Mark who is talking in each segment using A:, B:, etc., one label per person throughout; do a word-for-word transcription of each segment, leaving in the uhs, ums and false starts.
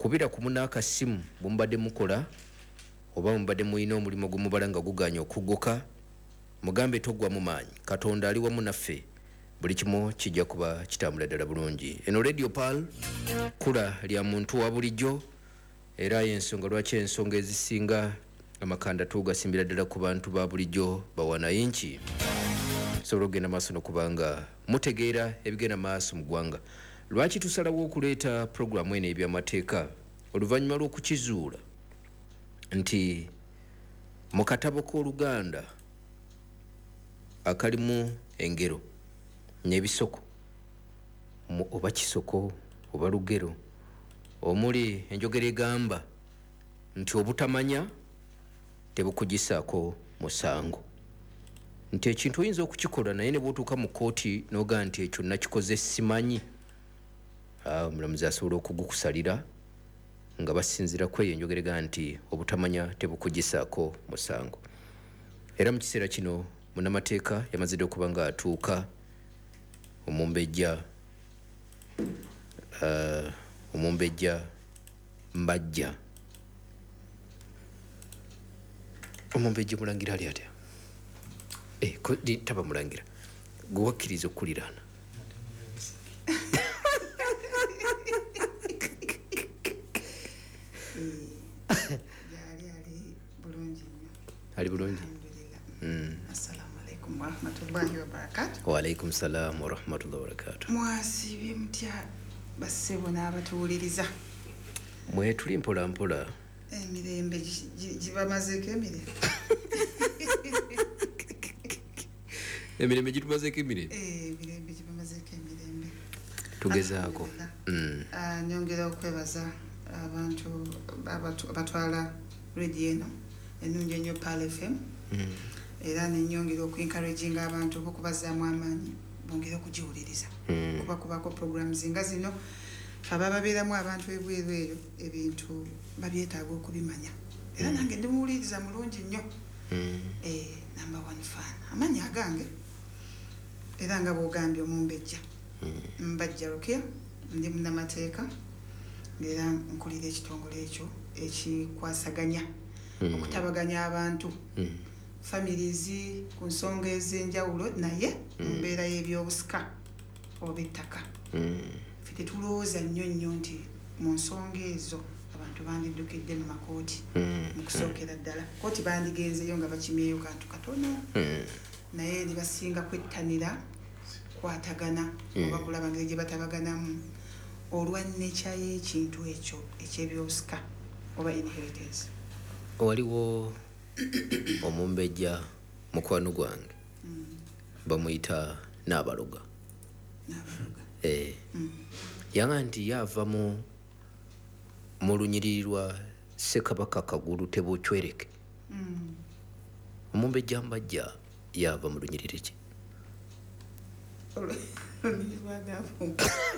A: kubira ku munaka simu bumbadde mukola oba mbadde muina omulimo gumubala nga guganya okugoka mugambe togwa mu maanyi Katonda ali wamu naffe buli kimu kijja kuba kitambula ddala bulungi. Eno Radio Pal kula lya muntu wa bulijjo era yensonga lwaki ensonga ezisinga amakanda tugasimbira ddala ku bantu ba bulijjo bawanayinki sobola okugenda maaso n'okubanga mutegeera ebigenda maaso mu ggwanga. Lwaki tusalawo okuleeta puroguramu eno ebyamateeka oluvannyuma lw'okukizuula nti mu katabo k'Oluganda akalimu engero n'ebisoko oba kisoko oba lugero omuli enjogera egamba nti obutamanya tebukugisaako musango, nti ekintu oyinza okukikola naye ne bw'otuuka mu kkooti n'ogaa nti ekyo nakikoze simanyi, omulamuzi asobola okugukusalira nga basinzira ku eyo enjogera egamba nti obutamanya tebukugisaako musango. Era mu kiseera kino munnamateeka yamazidde okuba nga atuuka omumbejja uh, omumbejja Mbajja omumbejja mulangira ali atya eh, taba mulangira gwe wakkiriza okkuliraana ali bulungi. Mm.
B: Assalamu alaikum wa rahmatullahi wa barakatuh.
A: Wa alaikum salam wa rahmatullahi wa barakatuh.
B: Mwasibe mutya basebo n'abatuwuliriza.
A: Mwe tuli mpola mpola.
B: Emirembe gibamazeko emirembe.
A: Emirembe gitumazeeko emirembe.
B: Eh, emirembe gibamazeko emirembe.
A: Tugezaako.
B: Mm. Ah, nyongera okwebaza abantu abatwala radio eno ennungi ennyo Pal F M.
A: Mm.
B: Era nenyongera okwencouraging abantu okubazaamu amaanyi bongera okugiwuliriza.
A: Mm.
B: Kuba kubako programs nga zino aba babeeramu abantu ebweru eyo ebintu babyetaaga okubimanya. Era mm. nange ndimuwuliriza mulungi nnyo.
A: Mm.
B: Eh, number one fan. Amanyi agange. Era nga bw'ogambye omumbejja. Mm. Mbajja Rukia, ndi munnamateeka. Era nkulira ekitongole ekyo ekikwasaganya mm. okutabaganya abantu. Mm. Families ku nsonga ez'enjawulo naye mu mbeera y'ebyobusika oba ettaka. Ffe tetulowooza nnyo nnyo nti mu nsonga ezo abantu bandiddukidde mu makooti mu kusookera ddala. Kooti bandigenzeyo nga bakimyeyo kantu katono naye ne basinga kwettanira kwatagana oba kulaba ngeri gye batabaganamu olwannecha y'ekintu ekyo eky'ebyobusika oba inheritance.
A: Waliwo omumbejja mukwano gwange
B: mm.
A: bamuyita Nabaloga.
B: Nabaloga.
A: Eh. Mm. Yanga nti yava mu mu lunyiriri lwa Ssekabaka Kagulu Tebutwereke.
B: Mm.
A: Omumbejja Mbajja yava mu lunyiriri ki?
B: Lunyiriri lwa Gavumba.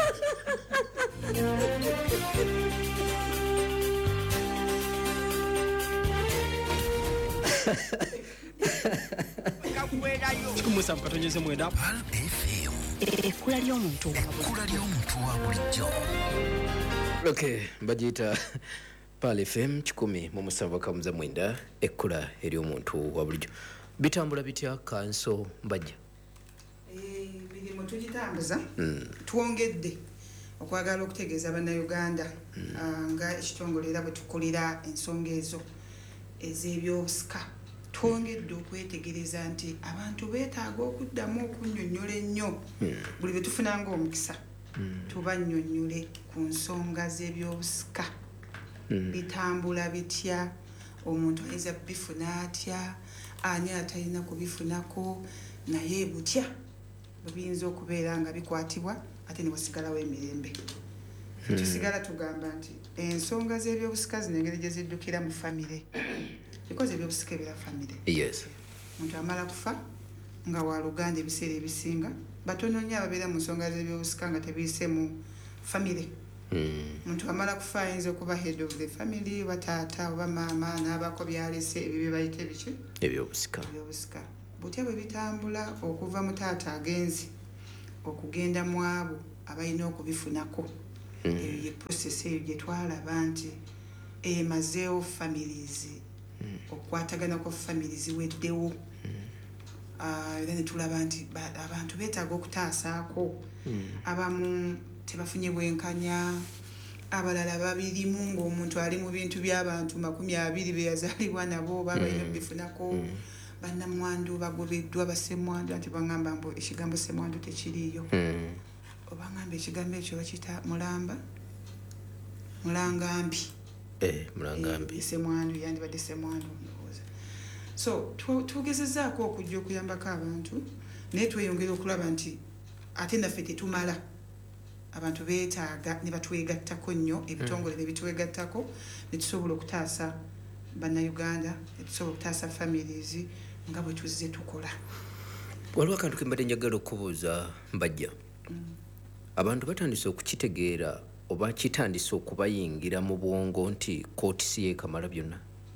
C: Chikumusa mukatonyeze mwenda
D: Pal F M.
C: Ekkula ly'omuntu
D: ekkula ly'omuntu wa bulijjo.
A: Okay, mbagiyita Pal F M kikumi mu musanvu kamuza mwenda ekkula ery'omuntu wa bulijjo. Bitambula bitya kanso Mbajja?
B: Eh, birimu tugitambuza.
A: Mm.
B: Twongedde okwagala okutegeeza bannayuganda mm. uh, nga ekitongole era bwe tukulira ensonga ezo ez'ebyobusika. Twongedde okwetegereza nti abantu beetaaga okuddamu okunnyonnyola ennyo mm. buli bwe tufuna ng'omukisa mm. tubannyonnyole ku nsonga z'ebyobusika mm. bitambula bitya, omuntu ayinza bifuna atya, ani atalina kubifunako, naye butya buyinza okubeera nga bikwatibwa ate ne wasigalawo emirembe. mm. tusigala tugamba nti ensonga z'ebyobusika zino engeri gye ziddukira mu famire because ebyobusika ebira famire.
A: Yes.
B: Muntu amala kufa nga wa Luganda ebiseera ebisinga batono nnyo ababeera mu nsonga z'ebyobusika nga tebiyise mu famire.
A: Mm.
B: Muntu amala kufa ayinza okuba head of the family oba taata oba maama n'abako byalese ebyo bye bayita ebiki
A: ebyobusika.
B: Ebyobusika butya bwe bitambula okuva mu taata agenzi okugenda mu abo abalina okubifunako eyo ye process eyo gye twalaba nti emazeewo families okukwatagana kwa families weddewo era ne tulaba nti abantu beetaaga okutaasaako abamu tebafunye bwenkanya abalala babirimu ng'omuntu ali mu bintu by'abantu makumi abiri be yazaalibwa nabo babalina bifunako bannamwandu bagobeddwa basemwandu anti bagamba mbu ekigambo semwandu tekiriiyo obangamba ekigambo ekyo bakiyita mulamba mulangambi
A: eh mulangambi
B: semwandu yandibadde semwandu ndowooza so tugezezaako okujja okuyambako abantu naye tweyongera okulaba nti ate naffe tetumala abantu beetaaga ne batwegattako nnyo ebitongole ne bitwegattako ne tusobola okutaasa bannayuganda ne tusobola okutaasa families nga bwe tuzze tukola.
A: Waliwo akantu ke mbadde njagala okubuuza Mbajja. Abantu batandise okukitegeera oba kitandise okubayingira mu bwongo nti kooti si yeekamala byonna?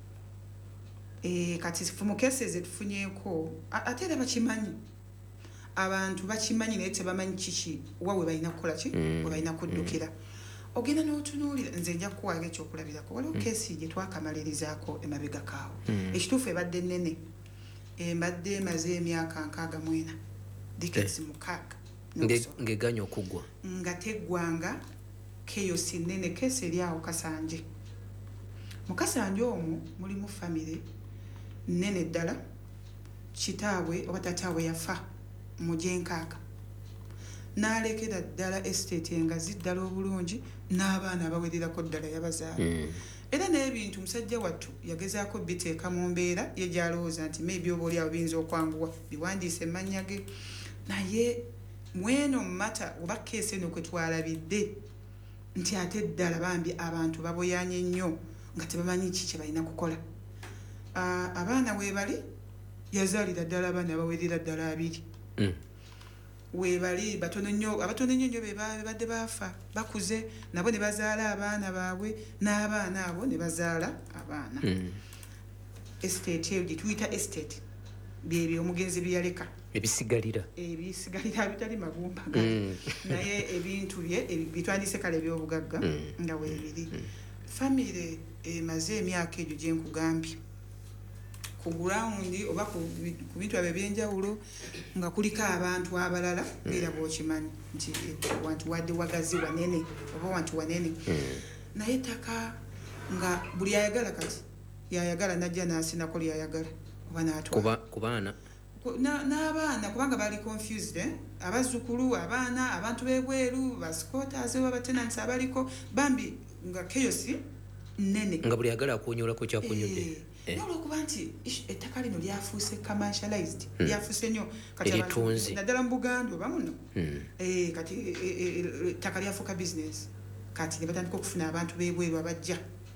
B: Eh, kati mu cases etufunyeeko ate era bakimanyi. Abantu bakimanyi naye tebamanyi kiki wawe balina kukola ki we balina kuddukira. Ogenda n'otunuulira nze nja kukuwaayo ekyokulabirako waliwo keesi gye twakamalirizaako emabega kaawo ekituufu ebadde nnene embadde emaze emyaka nkaaga mu ena decades mukaaga
A: ng'eganya okuggwa
B: nga teggwanga keyosi nnene keesi eri awo Kasanje. Mu Kasanje omwo mulimu famire nnene ddala kitaabwe oba tataabwe yafa mu gyenkaaga n'alekera ddala estate engazi ddala obulungi n'abaana abawererako ddala yabazaala era n'ebintu musajja wattu yagezaako biteeka mu mbeera ye gy'alowooza nti maybe oba oli awo biyinza okwanguwa biwandiise mannya ge naye mweno mata oba keesi eno kwe twalabidde nti ate ddala bambi abantu baboyanye nnyo nga tebamanyi ki kye balina kukola. Abaana weebali yazaalira ddala abaana abawerera ddala abiri weebali batono nnyo abatono nnyo nnyo be badde baafa bakuze nabo ne bazaala abaana baabwe n'abaana abo ne bazaala abaana. Estate eyo gye tuyita estate byebyo omugenzi bye yaleka
A: ebisigalira
B: ebisigalira bitali magumba gali naye ebintu bye bitwandise kale ebyobugagga nga weebiri. Famire emaze emyaka egyo gye nkugambye ku ground oba ku bintu ebyo ebyenjawulo nga kuliko abantu abalala era bw'okimanyi nti wantu wadde wagazi wanene oba wantu wanene naye ettaka nga buli ayagala kati yayagala najja n'asinako lyayagala oba n'atwala
A: ku baana
B: n'abaana kubanga bali confused eh? Abazzukulu abaana abantu b'ebweru basquatters oba batenants abaliko bambi nga keyosi nnene
A: nga buli ayagala akunyoolako kyakunyodde
B: n'olwokuba nti ettaka lino lyafuuse commercialized lyafuuse nnyo
A: eritunzi
B: naddala mu Buganda oba muno kati ettaka lyafuuka business kati ne batandika okufuna abantu b'ebweru abajja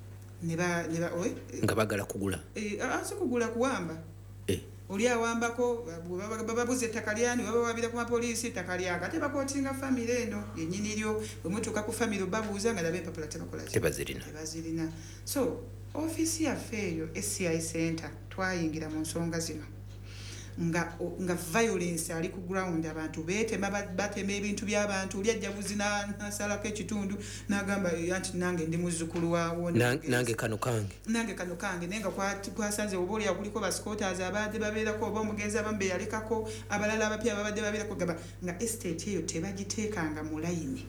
A: nga bagala kugula
B: asi kugula kuwamba oli awambako bababuza ettaka lyani baba wabira ku mapoliisi ettaka lyaka ate bakootinga famire eno yennyini lyo bwe mutuuka ku famire babuuza nga nabo empapula tebakola tebazirina. So ofiisi yaffe eyo S C I Center twayingira mu nsonga zino nga nga violence ali ku ground abantu beetema batema ebintu by'abantu oli ajja buzi n'asalako ekitundu n'agamba anti nange ndi muzzukulu waawo
A: nange kano kange
B: nange kano kange naye nga kwasanze oba oli akuliko basquatters abadde babeerako oba omugenzi abamu be yalekako abalala abapya ababadde babeerako gaba nga estate eyo tebagiteekanga mu layini.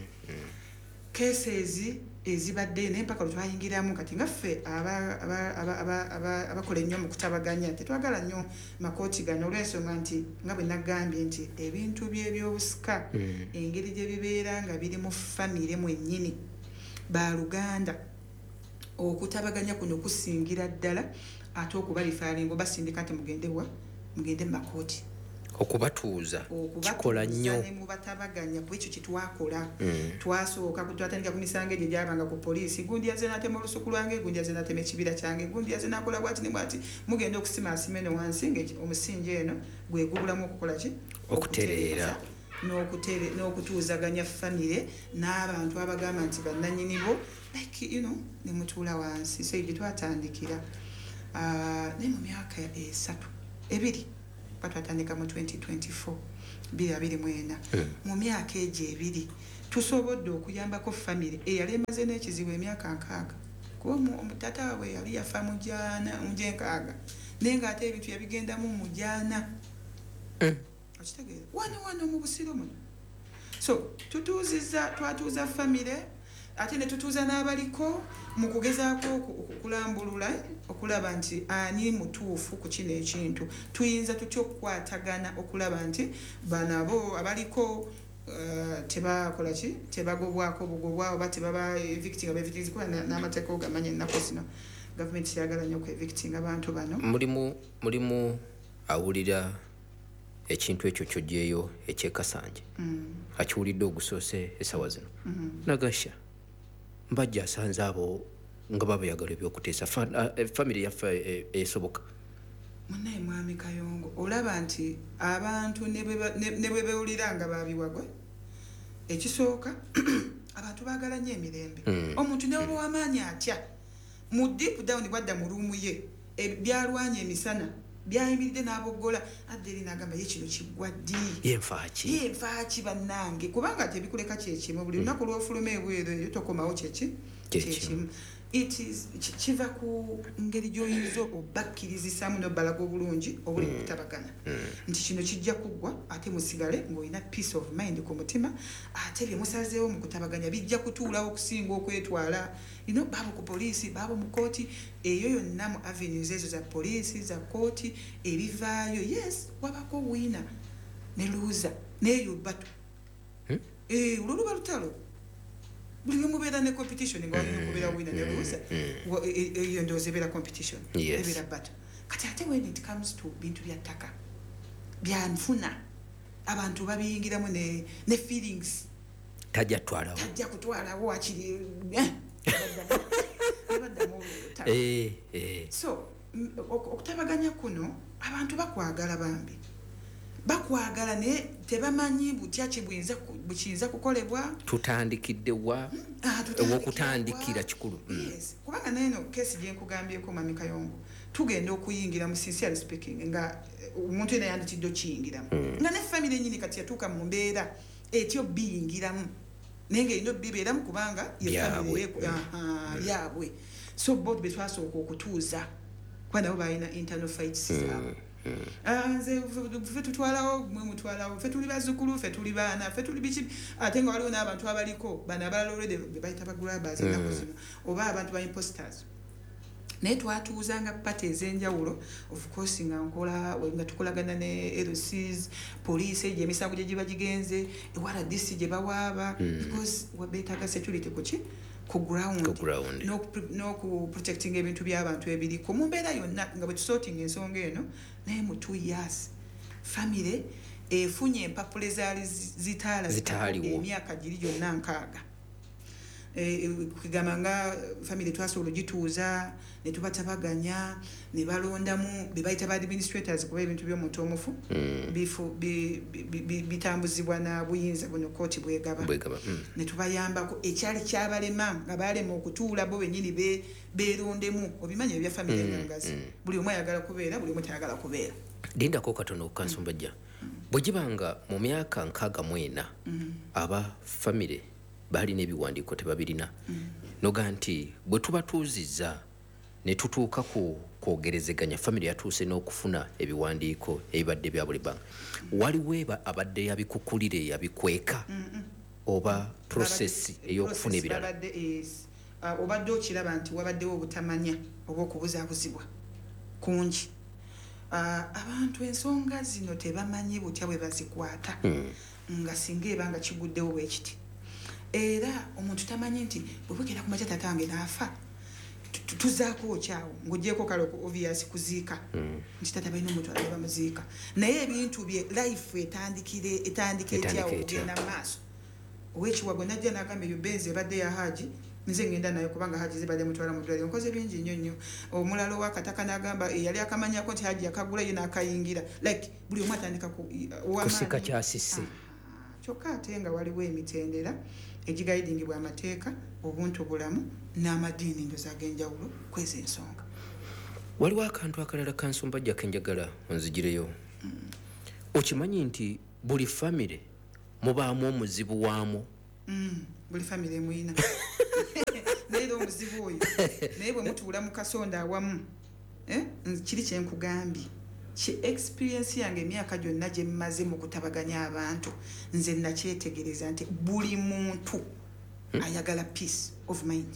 B: Cases ezibadde naye mpaka lwe twayingiramu kati nga ffe abakola ennyo mu kutabaganya tetwagala nnyo makooti gano olw'ensonga nti nga bwe nagambye nti ebintu by'ebyobusika engeri gye bibeera nga biri mu famire mwennyini baluganda okutabaganya kuno kusingira ddala ate okubalifaalinga basindika nti mugendewa mugende mu makooti
A: okubatuuza kikola nnyo
B: ne mubatabaganya ku ekyo kitwakola twasooka twatandika ku misango egyo gyabanga ku poliisi gundi yaze n'atema olusuku lwange gundi yaze n'atema ekibira kyange gundi yaze n'akola bwati ne bwati mugenda okusimaasima eno wansi omusingi eno gwegubulamu okukola ki
A: okutereera
B: n'okutuuzaganya famire n'abantu abagamba nti bannannyini bo like you know ne mutuula wansi so egyo twatandikira naye mu myaka esatu ebiri twatandika mu twenty twenty-four bbiri abiri mu ena mu myaka egyo ebiri tusobodde okuyambako family eyali emaze n'ekizibu emyaka nkaaga kuba omutata waabwe yali yafa mujaana mujenkaaga naye ng'ate ebintu yabigendamu mujaana okitegeera wano wano mu busiro muno so tutuuziza twatuuza family ate ne tutuuza n'abaliko mu kugezaako okulambulula okulaba nti ani mutuufu ku kino ekintu tuyinza tutya okukwatagana okulaba nti banabo abaliko Uh, tebakola ki tebagobwako bugobwa oba tebaba evicting aba evicting kuba n'amateeka ogamanya ennaku zino gavumenti yagala nnyo ku evicting abantu bano
A: mulimu mulimu awulira ekintu ekyo kyogyeyo ekyekasanje mm. akiwulidde ogusoose esawa zino mm. nagasha mbajja asanze abo nga babayagala ebyokuteesa famire yaffe esoboka
B: munaye mwami Kayongo olaba nti abantu ne bwe bewulira nga babiwagwe ekisooka abantu baagala nnyo emirembe mm. omuntu ne oba w'amaanyi atya mu deep down bwadda mu ruumu ye byalwanya emisana byayimiridde n'aboggola adde eri n'agamba ye kino kiggwa ddi
A: yenfaaki
B: yenfaaki bannange kubanga tebikuleka kyekimu buli lunaku lw'ofuluma ebweru eyo tokomawo kyeki kyekimu it is kiva ku ngeri gy'oyinza obakkirizisamu n'obbalaga obulungi obuli mu kutabagana nti kino kijja kuggwa ate musigale ng'olina peace of mind ku mutima ate bye musazeewo mu kutabaganya bijja kutuulawo okusinga okwetwala ino baabo ku poliisi baabo mu kooti eyo yonna mu avenues ezo za poliisi za kooti ebivaayo yes wabako wiina ne luuza neeyo batu eh olwo luba lutalo buli mubeera ne competition nga waliwo kubeera wina ne luuza eyo ndowooza ebeera competition ebeera batu kati ate when it comes to bintu bya ttaka byanfuna abantu babiyingiramu ne, ne feelings
A: tajja twalawo
B: tajja kutwalawo akiri
A: eh eh
B: so okutabaganya kuno abantu bakwagala bambi bakwagala ne tebamanyi butya kibuyinza bukiyinza kukolebwa
A: tutandikiddewa ewokutandikira kikulu
B: yes kubanga neno kesi gye nkugambyeko Mami Kayongo tugenda okuyingira mu sincerely speaking nga omuntu ena yandikidde okiyingiramu nga ne family nyini kati yatuuka mu mbeera etyo biyingiramu naye ng'erina bibeeramu kubanga ye family yaabwe so both betwasooka okutuuza kuba nabo balina internal fights zaabwe nze ffe tutwalawo mwe mutwalawo ffe tuli bazzukulu ffe tuli baana ffe tuli biki ate nga waliwo n'abantu abaliko bano abalala olwedde be bayita bagulabas ennaku zino oba abantu ba imposters naye twatuuzanga pati ez'enjawulo of course nga nkola nga tukolagana ne L Cs poliisi egyo emisango gye giba gigenze ewala D C gye bawaaba because beetaaga security kuki ku ground no ku protecting ebintu by'abantu ebiri ku mumbeera yonna nga bwe tusorting ensonga eno naye mu two years family efunye empapula ezaali zitaala emyaka giri gyonna nkaaga kugamba nga family twasobola ogituuza ne tubatabaganya ne balondamu be bayita ba administrators kuba ebintu by'omuntu omufu bitambuzibwa na buyinza buno kooti bwegaba ne tubayambako ekyali kyabalema nga balema okutuula bo bennyini beerondemu obimanyi ebya family enyangazi buli omu ayagala kubeera buli omu tayagala kubeera
A: lindako katono Kansumbajja bwe gibanga mu myaka nkaaga mu ena aba family balina ebiwandiiko tebabirina noga nti bwe tubatuuzizza ne tutuuka ku kwogerezeganya family yatuuse n'okufuna ebiwandiiko ebibadde bya buli bbanga waliwo abadde yabikukulire yabikweka oba prosesi ey'okufuna ebirala
B: obadde okiraba nti wabaddewo obutamanya oba okubuzaabuzibwa kungi abantu ensonga zino tebamanyi butya bwe bazikwata nga singa ebanga kiguddewo bwe kiti era omuntu tamanyi nti bwebugenda ku makya tatange naafa tuzaako okyawo ng'ogyeko kale obvious kuziika nti tata balina omuntu alaba bamuziika naye ebintu bye life etandikire etandika etyawo okugenda mu maaso ow'ekiwago najja n'agamba ebyo benzi ebadde ya haji nze ngenda nayo kubanga haji zibadde mutwala mu ddwaliro nkoze bingi nnyo nnyo omulala ow'akataka n'agamba yali akamanyako nti haji yakagula ye n'akayingira like buli omu atandika
A: kusika kyasisse
B: kyokka ate nga waliwo emitendera egigayidingibwa amateeka obuntu bulamu n'amadiini ndoza ag'enjawulo kweza ensonga
A: waliwo akantu akalala Kansumbajja kenjagala onzigireyo okimanyi nti buli famire mubaamu omuzibu waamu
B: mm buli family muina naye omuzibu oyo naye bwe mutuula mu kasonda awamu eh kiri kye nkugambye ki experience yange emyaka gyonna gye mmaze mu kutabaganya abantu nze nakyetegereza nti buli muntu ayagala peace of mind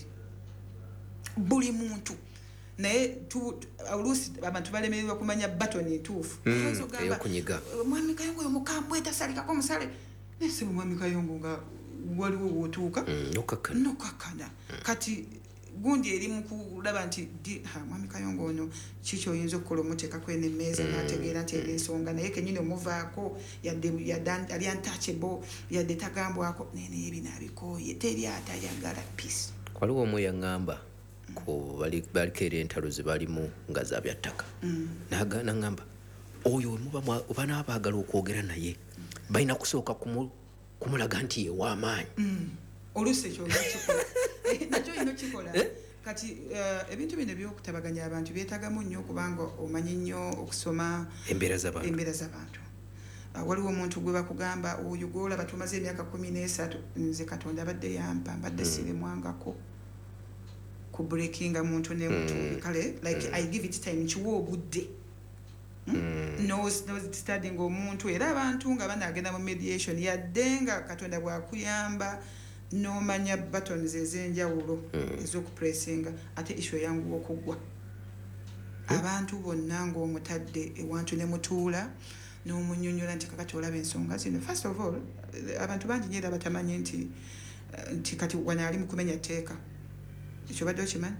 B: buli muntu naye tu olusi abantu balemererwa kumanya button entuufu
A: eyokunyiga
B: mwami Kayongo oyo mukambwe tasalikako musale nese mwami Kayongo nga waliwo wotuuka
A: nokakana
B: nokakana kati gundi eri mu kulaba nti ha mwami Kayongo ono kiki oyinza okukola omuteeka kwene emmeeza n'ategeera nti eri ensonga naye kenyini omuvaako yadde ali untouchable yadde tagambwako nene ebinaabikooye teri atayagala peace.
A: Waliwo omwe yaŋŋamba ku baliko entalo ze balimu nga zabyattaka n'agaana ŋŋamba oyo muba oba n'abaagala okwogera naye balina kusooka kumulaga nti ye w'amaanyi
B: oluusi ekyo nakikola nakyo ino kikola kati ebintu bino ebyokutabaganya abantu byetagamu nnyo kubanga omanyi nnyo okusoma
A: embeera z'abantu
B: embeera z'abantu waliwo omuntu gwe bakugamba oyo gwolaba tumaze emyaka kumi n'esatu nze Katonda abadde yampa mbadde siremwangako ku breakinga muntu ne muntu kale like I give it time kiwa obudde no no studying omuntu era abantu nga banagenda mu mediation yaddenga Katonda bwakuyamba nomanya buttons ezenjawulo ezokupressinga ate issue yangu okugwa abantu bonna ng'omutadde ewantu ne mutuula n'omunyonyola nti kakati olaba ensonga zino. First of all abantu bangi nnyo era batamanyi nti nti kati wano ali mu kumenya tteeka ekyo badde okimanyi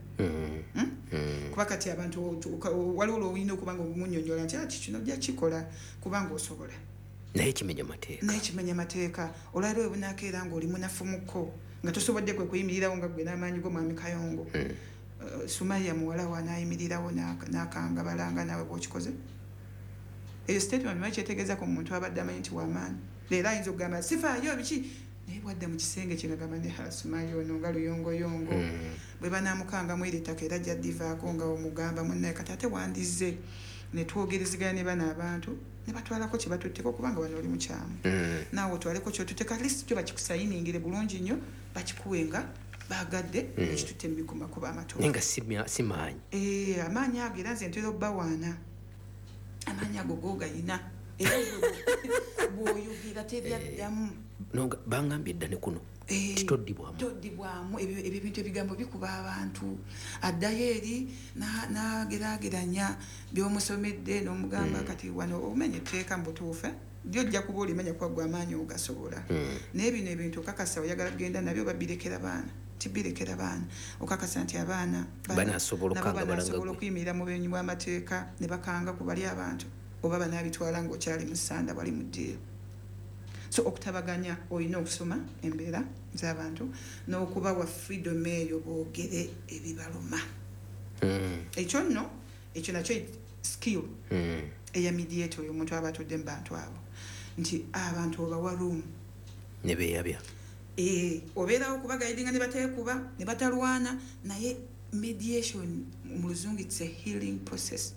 B: kuba kati abantu waliwo olwolina okuba nga omunyonyola nti ati kino ojja kikola kubanga osobola
A: naye kimenya mateeka
B: naye kimenya mateeka olwaliro we bunakeera ng'oli munafumuko nga tosobodde kwe kuyimirirawo nga gwe n'amaanyi go mwami Kayongo Sumaya muwala wa n'ayimirirawo n'akanga balanga nawe bw'okikoze eyo statement mwe kyetegeeza ku muntu abadde amanyi nti w'amaanyi leero ayinza okugamba sifaayo biki naye bwadde mu kisenge kino gamba ne Sumaya ono nga luyongoyongo bwe banaamukangamu eri ttaka era gyaddivaako nga omugamba munnaye kati ate wandize ne twogerezeganya ne bano abantu ne batwalako kye batutteko kubanga wano oli mukyamu naawe otwaleko kyotuteka list kyo bakikusayiningire bulungi nnyo bakikuwenga baagadde ekitutte mu bikuma kuba amatola
A: nga si maanyi
B: amaanyi ago era nze ntera obbawaana amaanyi ago googayina era bw'oyogera tebyaddamu
A: bangambye edda ne kuno titoddibwamu
B: toddibwamu ebyo ebintu ebigambo bikuba abantu addayo eri n'ageraageranya by'omusomedde n'omugamba kati wano omenya etteeka mu butuufu gyojja kuba olimanya kuba gwe amaanyi ogasobola naye bino ebintu okakasa oyagala kugenda nabyo babirekera baana tibirekera baana okakasa nti abaana
A: banaasobola
B: okuyimirira mu bumenyi bw'amateeka ne bakanga ku bali abantu oba banaabitwala ng'okyali mu ssanda bali mu ddiiro. So okutabaganya olina okusoma embeera z'abantu n'okuba wa freedom eyo boogere ebibaluma ekyo nno ekyo nakyo skill eya mediator oyo omuntu aba atudde mu bantu abo nti abantu obawa room
A: ne beeyabya
B: obeerawo okubagayidinga ne bateekuba ne batalwana naye mediation mu luzungu it's a healing process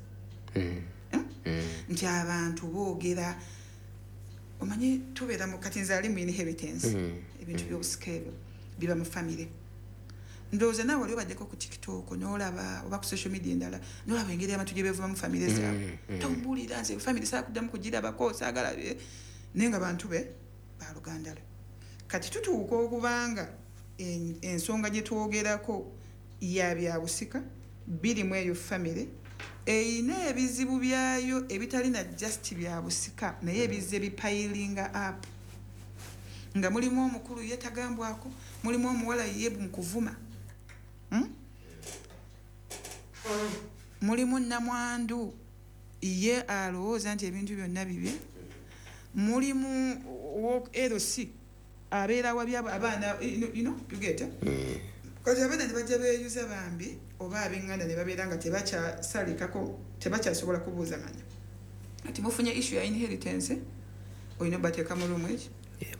B: nti abantu boogera omanyi tubeera mu kati nze ali mu inheritance ebintu by'obusika ebyo biba mu famire ndowooza naawe oli obaddeko ku tiktok n'olaba oba ku social media endala n'olaba engeri abantu gye beevuma mu famire zaabwe tobuulira nze famire saakuddamu kugirabako saagala naye nga bantu be baluganda lwe kati tutuuka okubanga ensonga gye twogerako ya byabusika biri mu eyo famire eyina ebizibu byayo ebitalina just byabusika naye ebizze bipayiringa up nga mulimu omukulu ye tagambwako mulimu omuwala ye mu kuvuma mulimu nnamwandu ye alowooza nti ebintu byonna bibye mulimu L C abeera wabyabo abaana you know you get kati abaana ne bajja beeyuza bambi oba ab'enganda ne babeera nga tebakyasalikako tebakyasobola kubuuzaganya kati mufunye issue ya inheritance olina obateeka mu lumu eki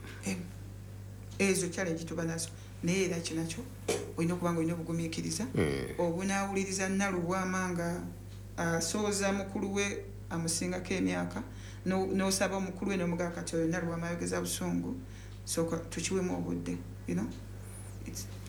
B: ezo challenge tuba nazo naye era kyo nakyo olina okuba nga olina obugumiikiriza obunaawuliriza nnalubwama nga asooza mukulu we amusingako emyaka n'osaba omukulu we n'omugaa kati oyo nnalubwama ayogeza busungu sooka tukiwemu obudde you know, it's